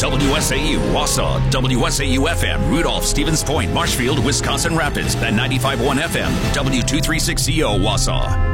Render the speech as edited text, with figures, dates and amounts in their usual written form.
WSAU, Wausau, WSAU FM, Rudolph, Stevens Point, Marshfield, Wisconsin Rapids, and 95.1 FM, W236CO, Wausau.